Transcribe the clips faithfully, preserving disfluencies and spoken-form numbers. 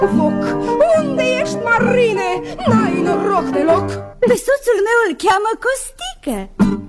Foc, unde ești, Marine? N-ai noroc deloc. Pe soțul meu îl cheamă Costică.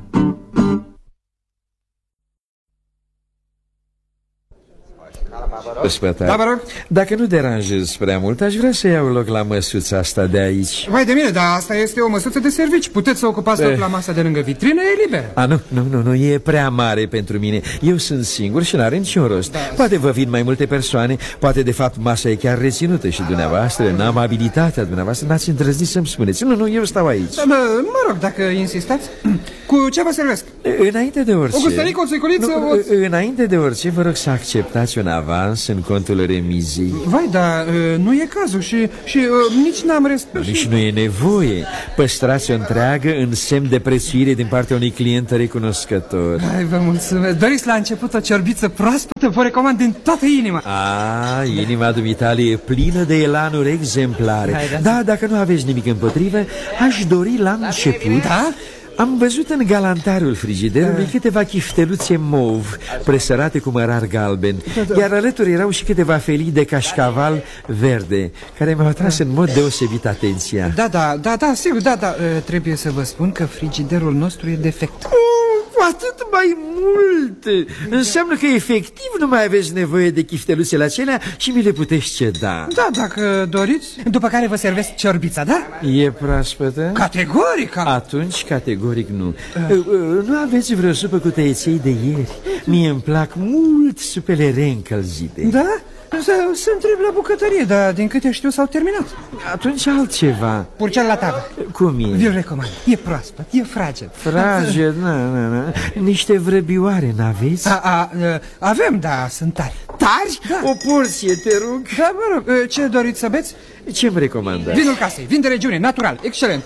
Ospătar, da, vă rog. Dacă nu deranjez prea mult, aș vrea să iau loc la măsuța asta de aici. Vai de mine, dar asta este o măsuță de servici. Puteți să ocupați loc la masa de lângă vitrină, e liber. A, nu, nu, nu, nu, e prea mare pentru mine. Eu sunt singur și n-are niciun rost. Da. Poate vă vin mai multe persoane, poate de fapt masa e chiar reținută și dumneavoastră, în amabilitatea dumneavoastră, n-ați îndrăznit să-mi spuneți. Nu, nu, eu stau aici. Da, mă, mă rog, dacă insistați. Cu ce vă servesc? Înainte de orice... O gustărică, o țuiculiță, nu, o... Înainte de orice, vă rog să acceptați un avans în contul remizii. Vai, dar nu e cazul și, și nici n-am respect. Nici nu e nevoie. Păstrați o întreagă în semn de prețuire din partea unui client recunoscător. Hai, vă mulțumesc. Doriți la început o ciorbiță proaspătă? Vă recomand din toată inima. A, inima dumitale e plină de elanuri exemplare. Hai, da, da, dacă nu aveți nimic împotrivă, aș dori la început... Da? Am văzut în galantarul frigiderului câteva chifteluțe mov presărate cu mărar galben, iar alături erau și câteva felii de cașcaval verde, care mi-au atras în mod deosebit atenția. Da, da, da, da, sigur, da, da. Trebuie să vă spun că frigiderul nostru e defect. Cu atât mai mult. Înseamnă că efectiv nu mai aveți nevoie de chifteluțele acelea și mi le puteți ceda. Da, dacă doriți. După care vă servesc ciorbița, da? E proaspătă? Categoric. Atunci categoric nu. uh. Nu aveți vreo supă cu tăieței de ieri? Mie îmi plac mult supele reîncălzite. Da? Să, să întreb la bucătărie, dar din câte știu s-au terminat. Atunci altceva. Purceal la tavă. Cum e? Vi-l recomand. E proaspăt, e fraged. Fraged, na, na, na. Niște vrăbioare n-aveți? A, a, avem, da, sunt tari. Tari? Da. O porție, te rog. Da, mă rog, ce doriți să beți? Ce-mi recomandați? Vinul casei, vin de regiune, natural, excelent.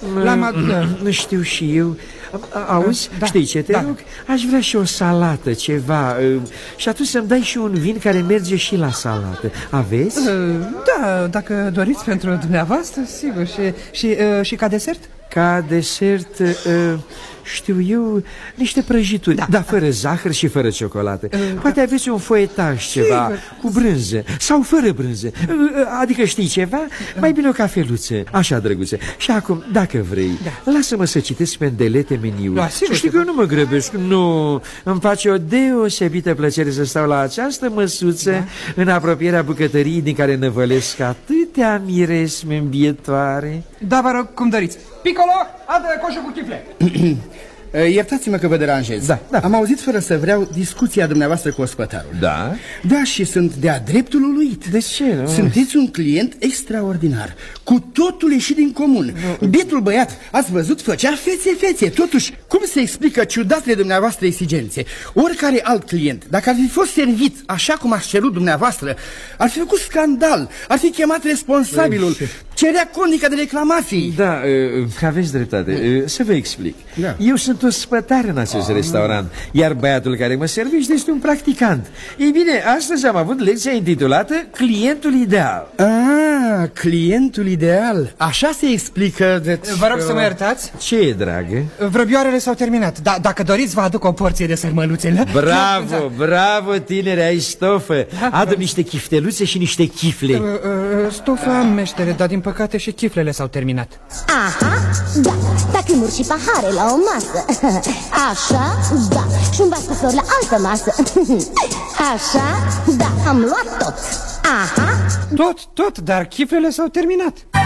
Nu știu și eu. Auzi, da, știi ce, te da. rog? Aș vrea și o salată, ceva. Și atunci să-mi dai și un vin care merge și la salată. Aveți? Da, dacă doriți pentru dumneavoastră, sigur. Și, și, și ca desert? Ca desert, uh, știu eu, niște prăjituri, da, da, fără zahăr și fără ciocolată. uh, Poate aveți un foietaj ceva, sigur, cu brânză sau fără brânză, uh, adică știi ceva, uh. mai bine o cafeluță, așa, drăguță. Și acum, dacă vrei, da, lasă-mă să citesc pe îndelete meniul. Da, sigur, știi că eu nu mă grăbesc, nu. Îmi face o deosebită plăcere să stau la această măsuță, da, în apropierea bucătăriei din care năvălesc atâtea miresme îmbietoare. Da, vă rog, cum doriți. Piccolo, adă coșul cu chifle. Iertați-mă că vă deranjez. Da, da. Am auzit fără să vreau discuția dumneavoastră cu ospătarul. Da? Da, și sunt de-a dreptul uluit. De ce? Nu? Sunteți un client extraordinar, cu totul ieșit din comun. Nu. Bietul băiat, ați văzut, făcea fețe-fețe. Totuși, cum se explică ciudatele dumneavoastră exigențe? Oricare alt client, dacă ar fi fost servit așa cum ați cerut dumneavoastră, ar fi făcut scandal, ar fi chemat responsabilul, cerea cronică de reclamații. Da, aveți dreptate. Să vă explic. Da. Eu sunt ospătar în acest ah, restaurant, iar băiatul care mă servește este un practicant. Ei bine, astăzi am avut lecția intitulată Clientul ideal. Ah, clientul ideal. Așa se explică de... Vă rog să mă iertați. Ce e, dragă? Vrăbioarele s-au terminat, da, dacă doriți vă aduc o porție de sărmăluțe. Bravo, bravo, tinere, ai stofă. Adu niște chifteluțe și niște chifle. Stofă am, meștere, dar din păcate și chiflele s-au terminat. Aha, da, tachimuri și pahare la o masă. Așa, da, și un vas cu flori la altă masă. Așa, da, am luat tot. Aha. Tot, tot, dar chiflele s-au terminat.